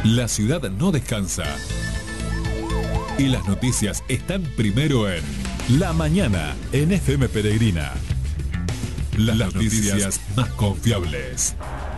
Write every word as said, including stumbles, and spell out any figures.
La ciudad no descansa. Y las noticias están primero en La Mañana en F M Peregrina. Las, las noticias, noticias más confiables.